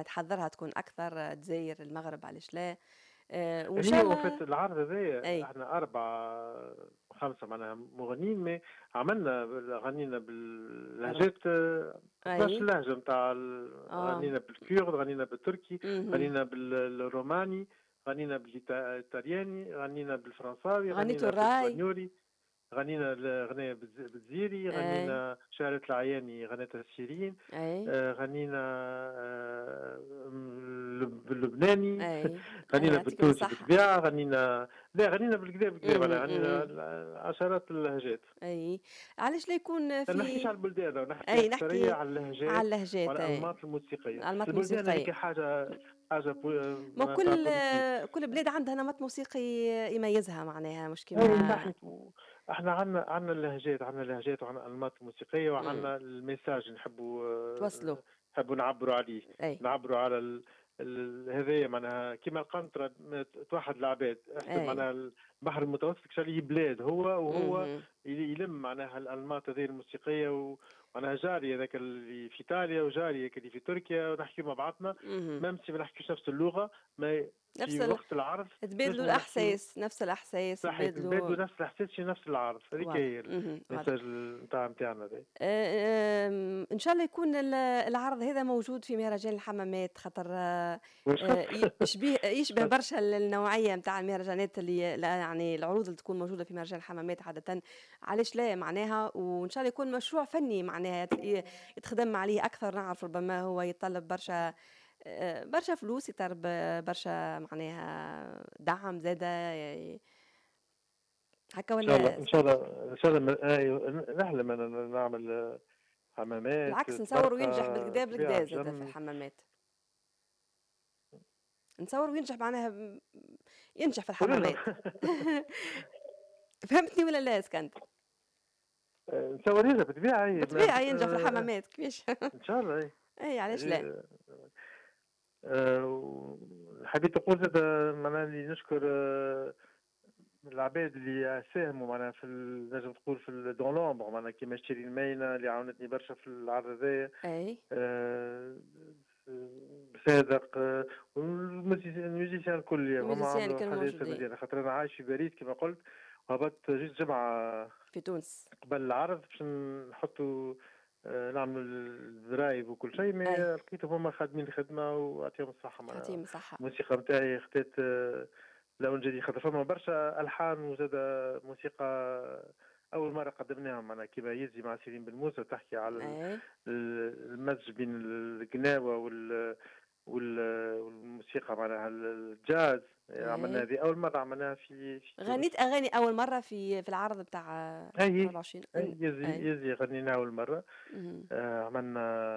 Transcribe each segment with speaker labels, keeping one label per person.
Speaker 1: معناها تحضّرها تكون أكثر، الجزاير، المغرب علاش لا، وإن
Speaker 2: هي
Speaker 1: شاء
Speaker 2: وفات
Speaker 1: الله.
Speaker 2: العرض هذايا
Speaker 1: أي،
Speaker 2: احنا 4 5 معناها مغنيين مي عملنا غنينا
Speaker 1: أرب
Speaker 2: باللهجات 12
Speaker 1: أي،
Speaker 2: لهجة نتاع
Speaker 1: آه،
Speaker 2: غنينا بالكورد، غنينا بالتركي،
Speaker 1: اهم،
Speaker 2: غنينا بالروماني، غنينا بالإيطالياني، غنينا بالفرنساوي،
Speaker 1: غنيتوا
Speaker 2: غنينا
Speaker 1: الراي،
Speaker 2: بالإسبانيولي، غنينا الغناية بالجزيري،
Speaker 1: أي،
Speaker 2: غنينا شارة العياني غناتها الشيرين،
Speaker 1: أي،
Speaker 2: غنينا باللبناني
Speaker 1: أي، أي
Speaker 2: غنينا
Speaker 1: يعطيكم
Speaker 2: بالتونسي
Speaker 1: الصحة.
Speaker 2: بالطبيعة، غنينا لا غنينا بالكدا بالكدا
Speaker 1: اهم،
Speaker 2: معناها غنينا
Speaker 1: اهم،
Speaker 2: عشرات اللهجات.
Speaker 1: أي، علاش لا يكون
Speaker 2: ما نحكيش
Speaker 1: في.
Speaker 2: على البلدان، أنا نحكي
Speaker 1: أي
Speaker 2: أكثرية
Speaker 1: نحكي
Speaker 2: على
Speaker 1: على
Speaker 2: اللهجات
Speaker 1: اللهجات،
Speaker 2: وعلى
Speaker 1: أي،
Speaker 2: الأنماط الموسيقية.
Speaker 1: الأنماط
Speaker 2: البلدان
Speaker 1: الموسيقية.
Speaker 2: هذيك حاجة
Speaker 1: ما
Speaker 2: معناها نتاع
Speaker 1: كل
Speaker 2: بوليتيك.
Speaker 1: كل بلاد عندها نمط موسيقي يميزها معناها مش
Speaker 2: أي من
Speaker 1: كيما.
Speaker 2: ناحية احنا عندنا اللهجات، عندنا اللهجات وعندنا الأنماط الموسيقية
Speaker 1: إمم،
Speaker 2: وعندنا الميساج نحبوا
Speaker 1: توصلوا،
Speaker 2: نحبوا نعبروا عليه،
Speaker 1: أي،
Speaker 2: نعبروا على هذايا معناها كيما القنطرة توحد العباد، احسب
Speaker 1: أي،
Speaker 2: معناها البحر المتوسط كشاليه بلاد هو وهو
Speaker 1: اهم،
Speaker 2: يلم معناها الأنماط هذه الموسيقية ومعناها جاري هذاك اللي في إيطاليا وجاري هذاك اللي في تركيا ونحكي مع بعضنا،
Speaker 1: اهم،
Speaker 2: ما ما نحكيش نفس اللغة، ما
Speaker 1: نفس
Speaker 2: في وقت العرض
Speaker 1: تبادلوا
Speaker 2: نجموا نحكيو
Speaker 1: الأحاسيس، نفس الأحاسيس
Speaker 2: صحيت
Speaker 1: تبادلوا.
Speaker 2: نبادلوا نفس الإحساس في نفس العرض، هذيك
Speaker 1: واضح،
Speaker 2: هي
Speaker 1: واضح.
Speaker 2: الميساج نتاعنا هذا.
Speaker 1: إن شاء الله يكون العرض هذا موجود في مهرجان الحمامات، خاطر يشبه برشا النوعية متاع المهرجانات اللي لا يعني العروض اللي تكون موجودة في مهرجان الحمامات عادةً، علاش لا معناها، وإن شاء الله يكون مشروع فني معناها يتخدم عليه أكثر، نعرف ربما هو يتطلب برشا فلوس، يطلب برشا معناها دعم زادة هكا
Speaker 2: إن شاء الله
Speaker 1: والّا
Speaker 2: إن شاء
Speaker 1: اسكندر؟
Speaker 2: الله إن شاء الله أيوه نحلم أنا نعمل حمامات
Speaker 1: بالعكس نصور وينجح
Speaker 2: تبرقة
Speaker 1: بالكدا،
Speaker 2: طبيعة
Speaker 1: بالكدا زادة في
Speaker 2: بجم.
Speaker 1: الحمامات. نتصور وينجح معناها ينجح في
Speaker 2: قولوا لهم
Speaker 1: الحمامات. فهمتني والّا لا اسكندر؟
Speaker 2: نصوريها بالطبيعة هي
Speaker 1: بالطبيعة ينجح في الحمامات كيفاش.
Speaker 2: إن شاء الله
Speaker 1: أي علاش لا؟
Speaker 2: هي حبيت نقول زاد معناها اللي نشكر العباد اللي ساهموا معناها نجم تقول في دون لومبر معناها كيما شيرين ماينة اللي عاونتني برشا في العرض هذايا،
Speaker 1: أي،
Speaker 2: آآ صادق الميوزيسيان الكل هُما
Speaker 1: الميوزيسيان اللي
Speaker 2: عملوا
Speaker 1: كانوا
Speaker 2: حاجة ياسر
Speaker 1: موجودين
Speaker 2: مزيانة، خاطر أنا عايش في باريس كيما قُلت، وهبطت جيت جمعة
Speaker 1: في تونس.
Speaker 2: قبل العرض باش نحطوا نعملوا الضرايب وكل شيء،
Speaker 1: أي،
Speaker 2: مي لقيتهم هُما خادمين الخدمة ويعطيهم الصحة معناها
Speaker 1: يعطيهم الصحة.
Speaker 2: الموسيقى نتاعي خدات لون جديد، خاطر فما برشا ألحان وزادة موسيقى أول مرة قدمناهم معناها كيما يزي مع سيرين بن موسى تحكي على
Speaker 1: أي،
Speaker 2: المزج بين القناوة والموسيقى معناها الجاز، عملنا
Speaker 1: أي.
Speaker 2: هذه أول مرة عملناها في تونس.
Speaker 1: غنيت أغاني أول مرة في العرض بتاع
Speaker 2: أي
Speaker 1: 24
Speaker 2: أي
Speaker 1: أي.
Speaker 2: يزي غنيناها أول مرة.
Speaker 1: اهم.
Speaker 2: عملنا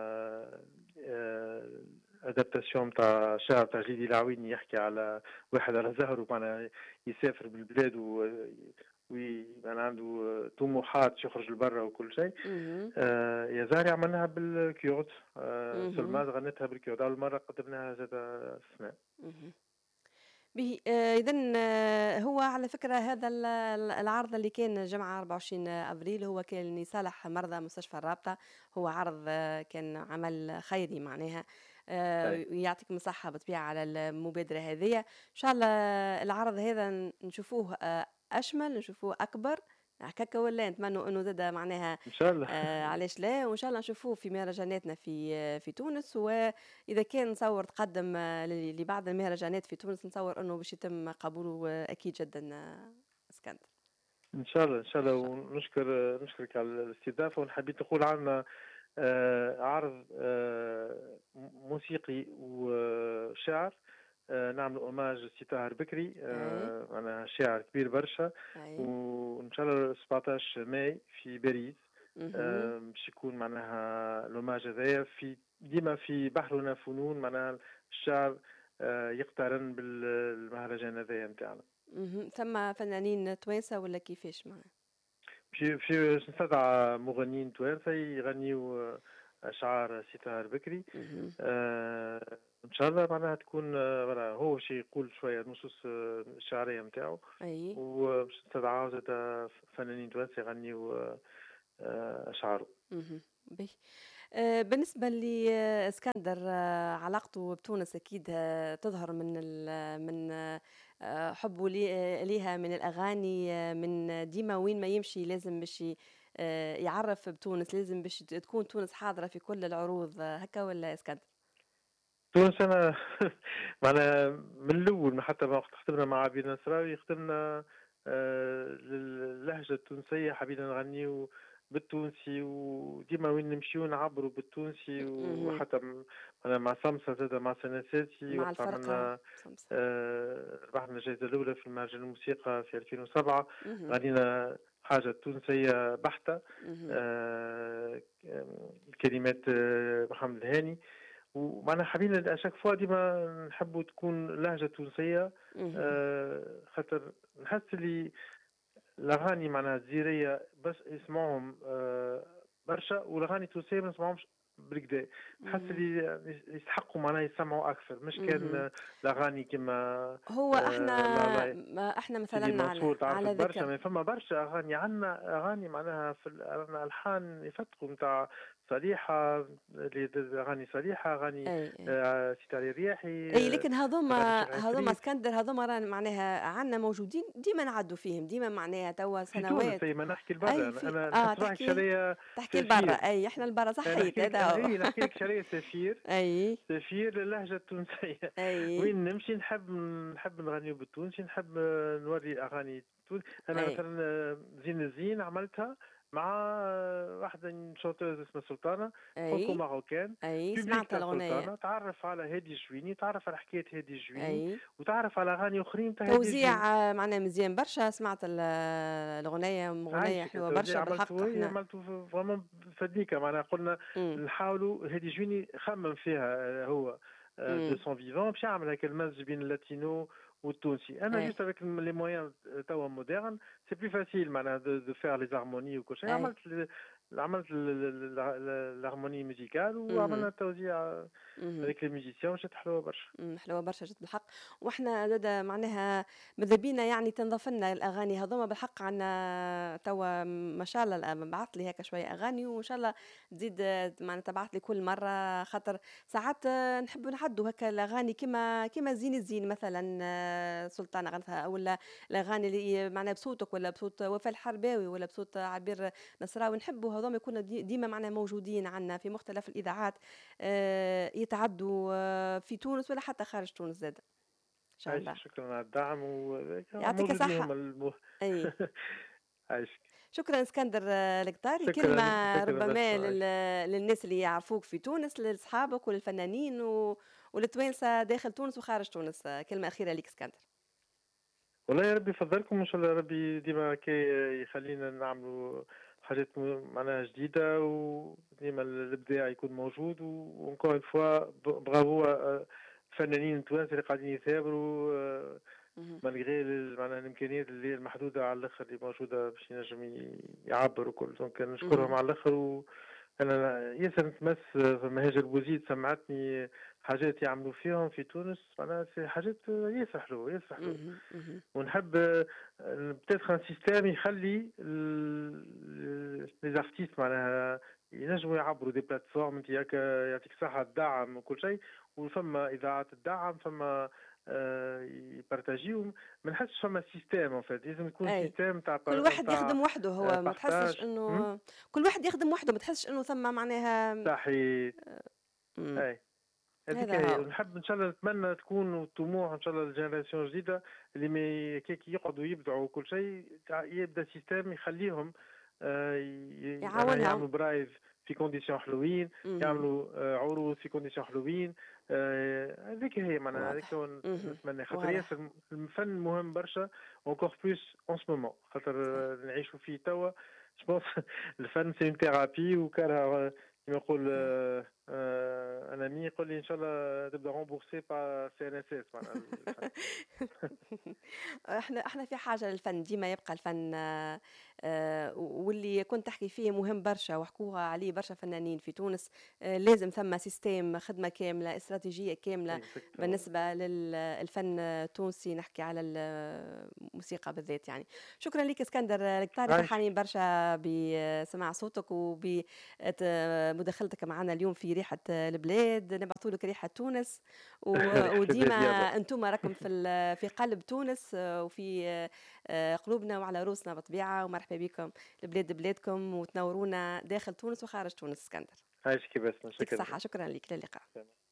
Speaker 2: أدابتاسيون تاع شعر تاع جيدي العويني يحكي على واحد على زهره معناها يسافر بالبلاد معناها عنده طموحات باش يخرج لبرا وكل شيء.
Speaker 1: اهم.
Speaker 2: يا زهري عملناها بالكيوت،
Speaker 1: اهم.
Speaker 2: سلمى غنتها بالكيوت أول مرة قدمناها زادة سنة.
Speaker 1: اهم. به إذًا هو على فكرة هذا العرض اللي كان جمعة 24 أبريل هو كان لصالح مرضى مستشفى الرابطة، هو عرض كان عمل خيري معناها،
Speaker 2: أي
Speaker 1: يعطيكم الصحة بالطبيعة على المبادرة هذية، إن شاء الله العرض هذا نشوفوه أشمل، نشوفوه أكبر، هكاكا والّا نتمنوا إنه زادا معناها
Speaker 2: إن شاء الله.
Speaker 1: علاش لا، وإن شاء الله نشوفوه في مهرجاناتنا في تونس، وإذا كان نتصور تقدم لبعض المهرجانات في تونس نتصور إنه باش يتم قبوله أكيد جدًا اسكندر.
Speaker 2: إن شاء الله إن شاء
Speaker 1: إن
Speaker 2: الله
Speaker 1: شاء الله.
Speaker 2: نشكرك على الاستضافة، ونحبيت نقول عندنا عرض موسيقي وشعر، نعمل اوماج لسي طاهر بكري،
Speaker 1: أي،
Speaker 2: معناها شاعر كبير برشا،
Speaker 1: أي،
Speaker 2: وان شاء الله 17 ماي في باريس.
Speaker 1: اهم،
Speaker 2: باش يكون معناها الاوماج هذايا في ديما في بحرنا فنون معناها الشعر يقترن بالمهرجان هذايا نتاعنا.
Speaker 1: اهم، ثم فنانين توانسة والّا كيفاش معناها؟
Speaker 2: باش نستدعى مغنيين توانسة يغنيوا أشعار سي طاهر بكري.
Speaker 1: اهم،
Speaker 2: إن شاء الله معناها تكون فوالا هو باش يقول شوية النصوص الشعرية نتاعو،
Speaker 1: أي،
Speaker 2: وباش نستدعاو زادا فنانين توانسة يغنيوا أشعاره.
Speaker 1: اهم، باهي. بالنسبة لإسكندر علاقته بتونس أكيد تظهر من حُبّه ليها من الأغاني من ديما وين ما يمشي لازم باش يعرّف بتونس، لازم باش تكون تونس حاضرة في كل العروض، هكا والّا إسكندر؟
Speaker 2: تونس أنا معناها من الأول حتى ما وقت خدمنا مع عبير نصراوي خدمنا اللهجة التونسية حبينا نغنيو بالتونسي وديما وين نمشيو نعبروا بالتونسي
Speaker 1: اهم.
Speaker 2: وحتى أنا مع سمسة زادة مع سناساتي
Speaker 1: مع
Speaker 2: وقت
Speaker 1: الفرقة
Speaker 2: عملنا
Speaker 1: سمسة.
Speaker 2: ربحنا الجائزة الأولى في المهرجان الموسيقى في 2007
Speaker 1: اهم.
Speaker 2: غنينا حاجة تونسية بحتة
Speaker 1: اهم.
Speaker 2: كلمات محمد الهاني ومعناها حابين اشاك فوا ديما نحبوا تكون لهجه تونسيه
Speaker 1: اهم.
Speaker 2: خاطر نحس اللي الاغاني معناها الجزائريه بس يسمعوهم برشا والاغاني التونسيه ما نسمعهمش بالكدا نحس
Speaker 1: اهم.
Speaker 2: اللي يستحقوا معناها يسمعوا اكثر مش
Speaker 1: اهم.
Speaker 2: كان الاغاني كما
Speaker 1: هو
Speaker 2: لا
Speaker 1: إحنا
Speaker 2: لا
Speaker 1: إحنا
Speaker 2: سيدي
Speaker 1: مثلًا
Speaker 2: منصور
Speaker 1: على
Speaker 2: تعرفت برشا
Speaker 1: ذكر
Speaker 2: ما فما برشا اغاني عندنا اغاني معناها عندنا الحان يفتقوا نتاع صريحه اغاني صريحه اغاني
Speaker 1: أي، أي.
Speaker 2: سيد علي الرياحي
Speaker 1: أي لكن
Speaker 2: اغاني
Speaker 1: هاذوما
Speaker 2: الشيخ عفريت
Speaker 1: اسكندر هاذوما رانا معناها عندنا موجودين ديما نعدّوا فيهم، ديما معناها توا
Speaker 2: في تونس
Speaker 1: سنوات.
Speaker 2: اي ما نحكي لبرا
Speaker 1: أي
Speaker 2: انا
Speaker 1: في
Speaker 2: أنا نحس روحي
Speaker 1: تحكي
Speaker 2: شريه
Speaker 1: لبرّا،
Speaker 2: سفير
Speaker 1: أي إحنا لبرّا
Speaker 2: انا
Speaker 1: صحيت
Speaker 2: نحكي لك
Speaker 1: هذا
Speaker 2: انا
Speaker 1: هو.
Speaker 2: اي نحكي لك شريه سفير
Speaker 1: أي،
Speaker 2: سفير للهجه التونسيه
Speaker 1: أي،
Speaker 2: وين نمشي نحب نغني بالتونسي نحب نوري اغاني انا
Speaker 1: أي،
Speaker 2: مثلا زين الزين عملتها مع واحدة شوتوز اسمها سلطانة فرانكو
Speaker 1: أي،
Speaker 2: ماروكان
Speaker 1: أي،
Speaker 2: بيبليك
Speaker 1: سمعت
Speaker 2: تاع
Speaker 1: الأغنية.
Speaker 2: سلطانة تعرف على هادي الجويني تعرف على حكاية هادي الجويني
Speaker 1: أي.
Speaker 2: وتعرف على أغاني أخرين تاع هادي
Speaker 1: توزيع
Speaker 2: الجويني
Speaker 1: معناها مزيان برشا، سمعت الأغنية، أغنية
Speaker 2: عايشك
Speaker 1: حلوة
Speaker 2: التوزيع
Speaker 1: برشا بالحق
Speaker 2: عملته هي
Speaker 1: إحنا.
Speaker 2: عملته فريمون فديكا معناها قلنا
Speaker 1: إمم.
Speaker 2: نحاولوا هادي جويني خمم فيها هو دو
Speaker 1: إمم.
Speaker 2: سون فيفون باش يعمل هكا المزج بين اللاتينو والتونسي انا
Speaker 1: أي،
Speaker 2: جوست افيك لي مويان توا مودرن سي بلو فاسيل معناها دو فير لي زارموني وكل شيء
Speaker 1: أي.
Speaker 2: عملت الهارموني ميوزيكال وعملنا
Speaker 1: اهم.
Speaker 2: التوزيع
Speaker 1: اهم.
Speaker 2: avec les musiciens وجات حلوه برشا
Speaker 1: حلوة برشا جات بالحق. وإحنا زادا معناها ماذا بينا يعني تنضاف لنا الأغاني هاذوما بالحق عندنا توا ما شاء الله بعثت لي هيك شوية أغاني وإن شاء الله تزيد معناتها تبعث لي كل مرة خاطر ساعات نحبوا نعدوا هكا الأغاني كيما زين الزين مثلا سلطانة غنتها ولا الأغاني اللي معناها بصوتك ولا بصوت وفاء الحرباوي ولا بصوت عبير نصراوي نحبوا هذوما يكونوا ديما معنا موجودين عندنا في مختلف الإذاعات يتعدّوا في تونس ولا حتى خارج تونس زادة، إن شاء
Speaker 2: عايشك
Speaker 1: الله.
Speaker 2: شكرا على الدعم
Speaker 1: يعطيك
Speaker 2: وموجودين هم
Speaker 1: الصحة. أي.
Speaker 2: عايشك
Speaker 1: شكرًا اسكندر القطاري، كلمة
Speaker 2: شكرا شكرا
Speaker 1: ربما
Speaker 2: برشا عايشك
Speaker 1: للناس اللي يعرفوك في تونس، لصحابك وللفنانين والتوانسة داخل تونس وخارج تونس، كلمة أخيرة ليك اسكندر.
Speaker 2: والله يا ربي يفضلكم ان شاء الله ربي ديما كي يخلينا نعملوا حاجات معناها جديدة وديما الابداع يكون موجود وانكور فوا برافو الفنانين التوانسة اللي قاعدين يثابروا
Speaker 1: اهم.
Speaker 2: مالغري معناها الامكانيات اللي هي المحدودة على الاخر اللي موجودة باش ينجم يعبر وكل دونك نشكرهم
Speaker 1: اهم.
Speaker 2: على الاخر. انا ياسر نتمس مهاجر بوزيد سمعتني حاجات يعملوا فيهم في تونس معناها في حاجات ياسر حلوة ياسر حلوة
Speaker 1: اهم. اهم.
Speaker 2: ونحب بتاتخ ان سيستيم يخلي لي زارتيست معناها ينجموا يعبروا دي بلاتفورم انت يعطيك الصحة تدعم وكل شيء وفما اذاعات تدعم فما يبارتاجيو ما نحسش فما سيستيم ان فيت لازم يكون
Speaker 1: أي.
Speaker 2: سيستيم تاع
Speaker 1: كل واحد
Speaker 2: تاع
Speaker 1: يخدم وحده هو ما تحسّش
Speaker 2: بارتاج
Speaker 1: إنه كل واحد يخدم وحده ما تحسّش إنه ثم معناها
Speaker 2: صحيح
Speaker 1: إمم.
Speaker 2: اي هذيك
Speaker 1: هذا
Speaker 2: هي
Speaker 1: هو.
Speaker 2: نحب ان شاء الله نتمنى تكون الطموح ان شاء الله الجينيراسيون الجديده اللي ما كيك يقعدوا يبدعوا وكل شيء يبدا سيستم يخليهم معناها
Speaker 1: يعاونهم.
Speaker 2: يعملوا برايف في كونديسيون حلوين
Speaker 1: اهم.
Speaker 2: يعملوا عروض في كونديسيون حلوين هذيك هي معناها هذيك
Speaker 1: واضح. اهم.
Speaker 2: نتمنى خاطر
Speaker 1: واضح.
Speaker 2: ياسر الفن مهم برشا اونكور بلوس اون سو مومون خاطر
Speaker 1: صحيح.
Speaker 2: نعيشوا فيه توا جو الفن سي ثيرابي وكان كما يقول ان امي يقول لي ان شاء الله تبدا رومبورسي با سي ان اس اس معناها الفن.
Speaker 1: احنا في حاجة للفن، ديما يبقى الفن واللي كنت تحكي فيه مهم برشا، وحكوها عليه برشا فنانين في تونس. لازم ثم سيستم خدمة كاملة، استراتيجية كاملة
Speaker 2: اكزاكتومون.
Speaker 1: بالنسبة للفن التونسي، نحكي على الموسيقى بالذات يعني. شكرا لك اسكندر، كتاري
Speaker 2: عايشك.
Speaker 1: فرحانين برشا بسماع صوتك وبمداخلتك معنا اليوم في ريحة البلاد، نبعثوا لك ريحة تونس.
Speaker 2: ريحه
Speaker 1: وديما
Speaker 2: الباديه.
Speaker 1: انتم راكم في قلب تونس، وفي قلوبنا وعلى روسنا بالطبيعة، ومرحبا بكم لبلاد بلادكم، وتنورونا داخل تونس وخارج تونس. اسكندر،
Speaker 2: عايشك بس
Speaker 1: يعطيك
Speaker 2: شكرا
Speaker 1: الصحة،
Speaker 2: لك.
Speaker 1: شكرا لك، للقاء.